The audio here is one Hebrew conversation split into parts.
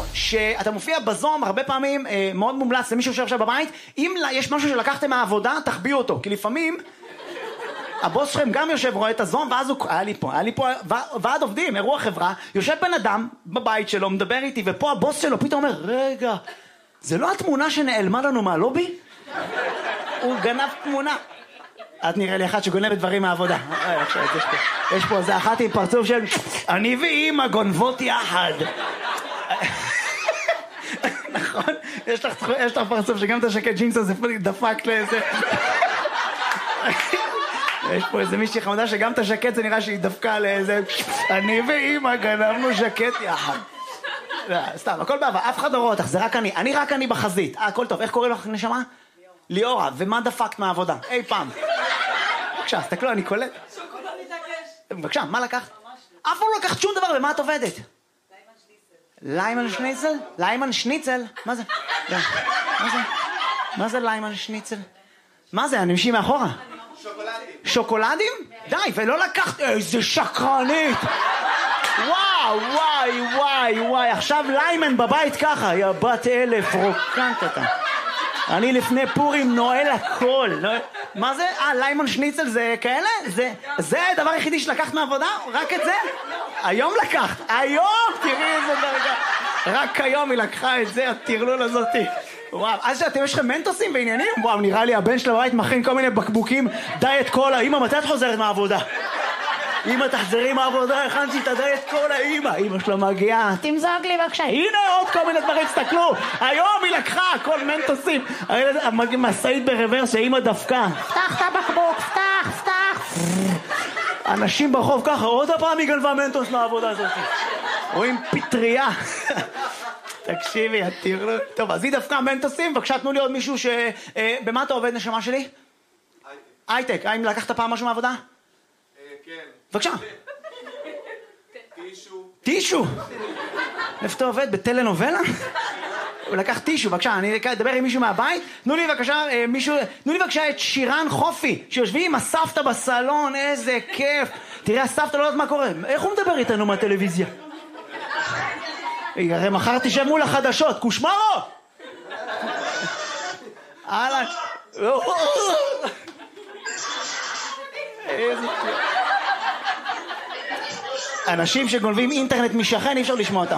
שאתה מופיע בזום הרבה פעמים, מאוד מומלץ למי שיושב עכשיו בבית, אם יש משהו שלקחתם מהעבודה, תחביאו אותו, כי לפעמים הבוס שלכם גם יושב, רואה את הזום, ואז הוא, היה לי פה ועד עובדים, אירוע חברה, יושב בן אדם בבית שלו, מדבר איתי, ופה הבוס שלו פתאום אומר, רגע, זה לא התמונה שנעלמה לנו מהלובי? הוא גנב תמונה. את נראה לי אחת שגונבת דברים מהעבודה. יש פה איזה אחת עם פרצוף של אני ואמא גונבות יחד. נכון? יש לך פרצוף שגם את השקט ג'ינס הזה דפק לאיזה... יש פה איזה מישהי חמודה שגם את השקט זה נראה שהיא דפקה לאיזה אני ואמא גנבנו שקט יחד. סתם, הכל בעבר, אף אחד לא רואה אותך, זה רק אני רק אני בחזית. הכל טוב, איך קוראים לך נשמה? ליאורה, ומה דפקת מהעבודה? אי פעם. בבקשה, תסתכלו, אני קולט. שוקולד מתעקש. בבקשה, מה לקחת? אף פעם לא לקחת שום דבר, במה את עובדת? ליימן שניצל? ליימן שניצל? מה זה? מה זה ליימן שניצל? מה זה, אנשים מאחורה? שוקולדים. שוקולדים? די, ולא לקחת... איזה שקרנית! וואי, עכשיו ליימן בבית ככה, יא בת אלף, רוקנת אותה. אני לפני פורים נועל הכל. מה זה? ליימן שניצל זה כאלה? זה הדבר היחידי שלקחת מהעבודה? רק את זה? היום לקחת. היום! תראי איזה דרגה. רק היום היא לקחה את זה, הטרלול הזאתי. וואו, אז שאתם יש לכם מנטוסים בעניינים? וואו, נראה לי הבן של הבית מכין כל מיני בקבוקים דיאט קולה. אמא, מתי את חוזרת מהעבודה? אמא, תחזרי מהעבודה, הכנתי את הדיאט קולה. אמא שלו מגיעה, תמזוג לי בבקשה. הנה עוד כל מיני דברים, תסתכלו. היום היא לקחה כל מנטוסים. מסעית ברוורס שאמא דפקה. פתח את הבקבוק, פתח. אנשים ברחוב ככה, עוד הפעם היא גנבה מנטוס מהעבודה הזאת. רואים פטריה. תקשיבי, תראו. טוב, אז היא דווקא מנטוסים, בבקשה תנו לי עוד מישהו ש... במה אתה עובד נשמה שלי? הייטק. האם לקחת פעם משהו מהעבודה? כן. בבקשה. טישו. איפה אתה עובד? בטלנובלה? הוא לקח טישו, בבקשה, אני אדבר עם מישהו מהבית. תנו לי בבקשה את שירן חופי, שיושבים עם הסבתא בסלון, איזה כיף. תראה, הסבתא לא יודעת מה קורה. איך הוא מדבר איתנו מהטלוויזיה? הרי מחר תשב מול החדשות, קושמרו! אהלן. איזה כיף. אנשים שגונבים אינטרנט משכן, אי אפשר לשמוע אותם.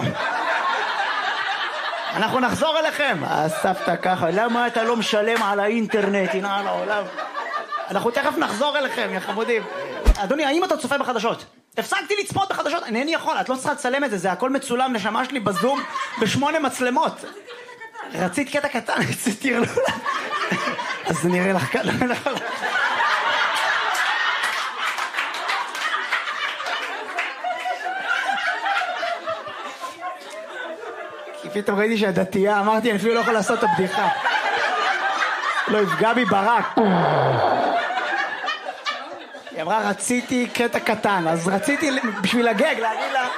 אנחנו נחזור אליכם. הסבתא ככה, למה אתה לא משלם על האינטרנט? הנה על העולם. אנחנו תכף נחזור אליכם, יא חמודים. אדוני, האם אתה צופה בחדשות? הפסקתי לצפות בחדשות, אינני יכול, את לא צריכה לצלם את זה, זה הכל מצולם, נשמה שלי בזום, ב8 מצלמות. רצית קטע קטן, תראו לה. אז זה נראה לך כאן. כי פתאום ראיתי שהדתייה, אמרתי, אני אפילו לא יכול לעשות את הבדיחה. לא יפגע בי ברק. היא אמרה, רציתי קטע קטן, אז רציתי בשביל הגג להגיד לה...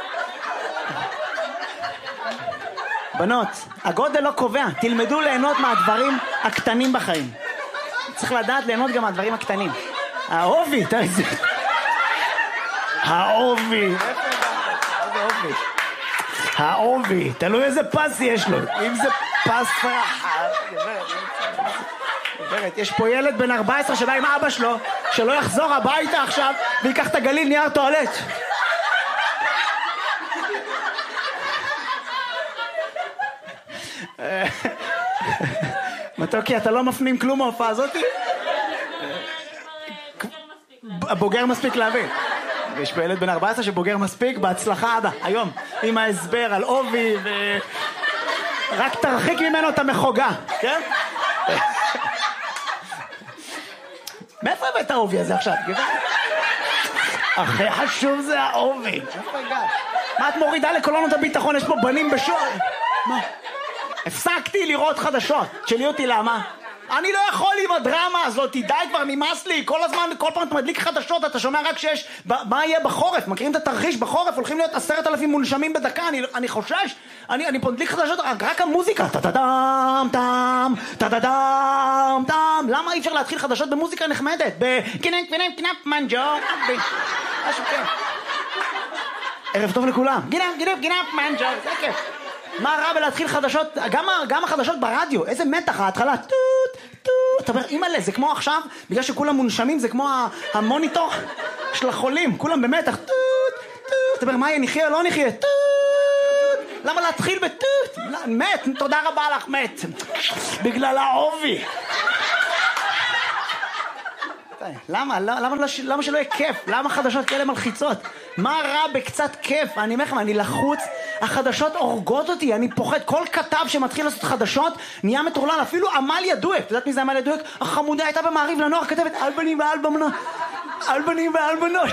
בנות, הגודל לא קובע, תלמדו ליהנות מהדברים הקטנים בחיים. צריך לדעת ליהנות גם מהדברים הקטנים. האובי, תראי זה. האובי. האובי, תלוי איזה פס יש לו. אם זה פס גברת, יש פה ילד בן 14 שבא עם אבא שלו, שלא יחזור הביתה עכשיו ויקח את הגליל נייר טואלט. מתוקי, אתה לא מפנים כלום מההופעה הזאתי? הבוגר מספיק להבין. יש פה ילד בן 14 שבוגר מספיק, בהצלחה עדה, היום, עם ההסבר על אובי רק תרחיק ממנו את המחוגה, כן? מאיפה הבאת האובי הזה עכשיו? הכי חשוב זה האובי. מה את מורידה לקולונות הביטחון? יש פה בנים בשור. מה? הפסקתי לראות חדשות. תשאלי אותי למה? אני לא יכול עם הדרמה הזאת, די כבר, נמאס לי. כל הזמן, כל פעם אתה מדליק חדשות, אתה שומע רק שיש, מה יהיה בחורף? מכירים את התרחיש בחורף? הולכים להיות 10,000 מונשמים בדקה, אני חושש. אני פה מדליק חדשות, רק המוזיקה. טה-טה-דם, טם, טה-טה-דם, טם. למה אי אפשר להתחיל חדשות במוזיקה נחמדת? בקינק, קינק, קינק, מנג'ו. משהו כן. ערב טוב לכולם. גינק, גינק, גינק, מנג'ו. זה כיף. מה רע בלהתחיל חדשות, גם החדשות ברדיו, איזה מתח, ההתחלה, טוט, טוט, אתה אומר, אימא'לה, זה כמו עכשיו, בגלל שכולם מונשמים, זה כמו המוניטור של החולים, כולם במתח, טוט, טוט, אתה אומר, מה יהיה, נחיה או לא נחיה, טוט, למה להתחיל בטוט, מת, תודה רבה לך, מת, בגלל העובי. למה שלא יהיה כיף? למה חדשות כאלה מלחיצות? מה רע בקצת כיף? אני אומר לכם, אני לחוץ, החדשות הורגות אותי, אני פוחד, כל כתב שמתחיל לעשות חדשות נהיה מטורלל, אפילו עמליה דואק, אתה יודעת מי זה עמליה דואק? החמודה הייתה במעריב לנוער, כתבת על בנים ועל בנות,